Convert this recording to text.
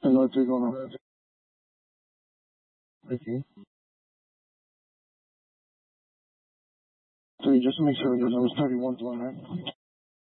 And let's take on a okay. So just to make sure, because I was 31 line, right?